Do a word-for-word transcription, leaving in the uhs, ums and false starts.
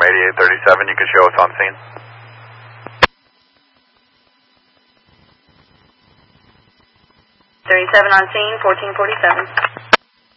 eighty-eight thirty-seven, you can show us on scene. thirty-seven on scene, fourteen forty-seven.